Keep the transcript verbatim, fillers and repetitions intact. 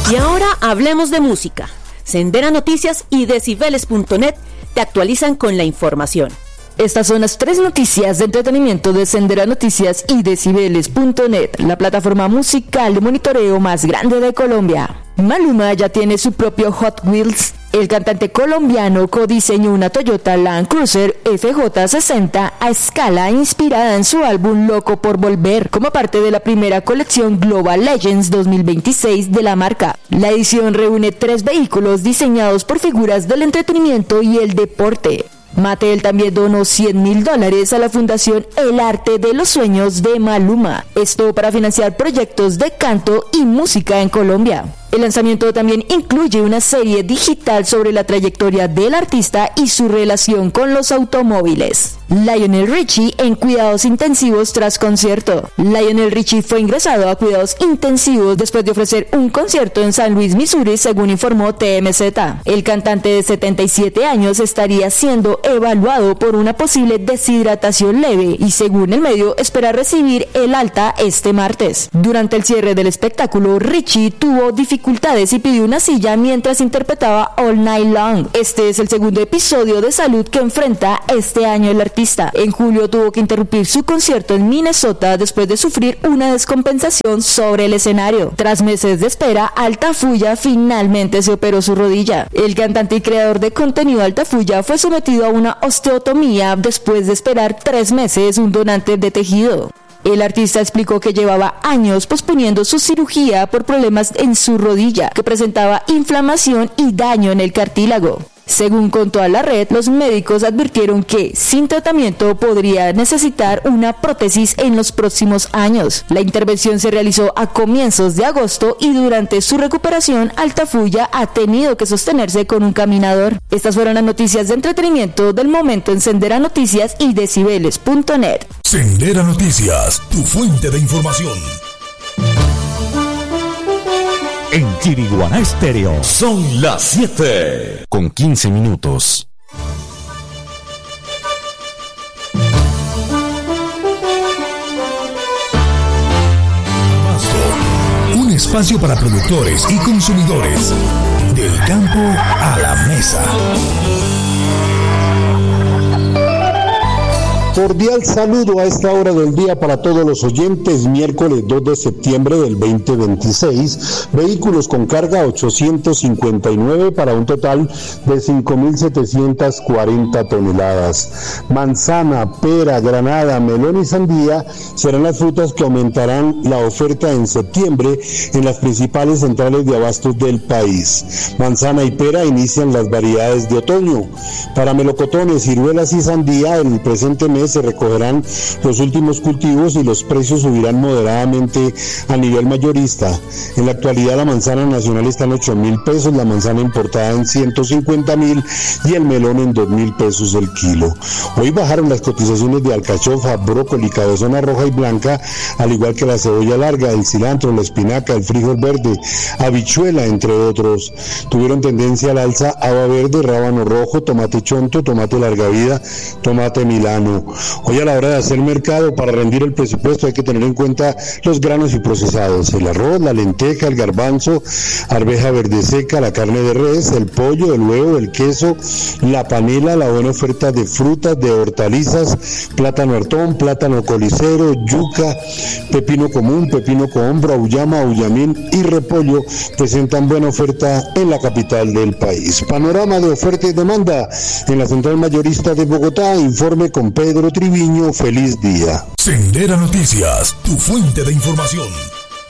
Y ahora hablemos de música. Sendera Noticias y Decibeles punto net te actualizan con la información. Estas son las tres noticias de entretenimiento de Sendera Noticias y Decibeles punto net, la plataforma musical de monitoreo más grande de Colombia. Maluma ya tiene su propio Hot Wheels. El cantante colombiano codiseñó una Toyota Land Cruiser F J sesenta a escala inspirada en su álbum Loco por Volver, como parte de la primera colección Global Legends dos mil veintiséis de la marca. La edición reúne tres vehículos diseñados por figuras del entretenimiento y el deporte. Mattel también donó cien mil dólares a la fundación El Arte de los Sueños de Maluma, esto para financiar proyectos de canto y música en Colombia. El lanzamiento también incluye una serie digital sobre la trayectoria del artista y su relación con los automóviles. Lionel Richie en cuidados intensivos tras concierto. Lionel Richie fue ingresado a cuidados intensivos después de ofrecer un concierto en San Luis, Missouri, según informó T M Z. El cantante de setenta y siete años estaría siendo evaluado por una posible deshidratación leve y, según el medio, espera recibir el alta este martes. Durante el cierre del espectáculo, Richie tuvo dificultades y pidió una silla mientras interpretaba All Night Long. Este es el segundo episodio de salud que enfrenta este año el artista. En julio tuvo que interrumpir su concierto en Minnesota después de sufrir una descompensación sobre el escenario. Tras meses de espera, Altafulla finalmente se operó su rodilla. El cantante y creador de contenido Altafulla fue sometido a una osteotomía después de esperar tres meses un donante de tejido. El artista explicó que llevaba años posponiendo su cirugía por problemas en su rodilla, que presentaba inflamación y daño en el cartílago. Según contó a la red, los médicos advirtieron que sin tratamiento podría necesitar una prótesis en los próximos años. La intervención se realizó a comienzos de agosto y durante su recuperación, Altafulla ha tenido que sostenerse con un caminador. Estas fueron las noticias de entretenimiento del momento en Sendera Noticias y Decibeles punto net. Sendera Noticias, tu fuente de información. En Chiriguaná Estéreo son las siete con quince minutos. Un espacio para productores y consumidores. Del campo a la mesa. Cordial saludo a esta hora del día para todos los oyentes. Miércoles dos de septiembre del veinte veintiséis, vehículos con carga ochocientos cincuenta y nueve para un total de cinco mil setecientas cuarenta toneladas. Manzana, pera, granada, melón y sandía serán las frutas que aumentarán la oferta en septiembre en las principales centrales de abastos del país. Manzana y pera inician las variedades de otoño. Para melocotones, ciruelas y sandía, el presente mes se recogerán los últimos cultivos y los precios subirán moderadamente a nivel mayorista. En la actualidad la manzana nacional está en ocho mil pesos, la manzana importada en ciento cincuenta mil y el melón en dos mil pesos el kilo. Hoy bajaron las cotizaciones de alcachofa, brócoli, cabezona roja y blanca, al igual que la cebolla larga, el cilantro, la espinaca, el frijol verde, habichuela, entre otros. Tuvieron tendencia al alza haba verde, rábano rojo, tomate chonto, tomate larga vida, tomate milano. Hoy a la hora de hacer mercado, para rendir el presupuesto hay que tener en cuenta los granos y procesados, el arroz, la lenteja, el garbanzo, arveja verde seca, la carne de res, el pollo, el huevo, el queso, la panela, la buena oferta de frutas, de hortalizas, plátano hartón, plátano colicero, yuca, pepino común, pepino cohombro, auyama, auyamín y repollo presentan buena oferta en la capital del país. Panorama de oferta y demanda en la central mayorista de Bogotá. Informe con Pedro Triviño. Feliz día. Sendera Noticias, tu fuente de información.